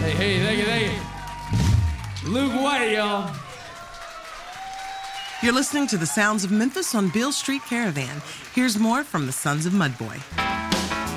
Hey, thank you. Luke White, y'all. You're listening to the sounds of Memphis on Beale Street Caravan. Here's more from the Sons of Mudboy.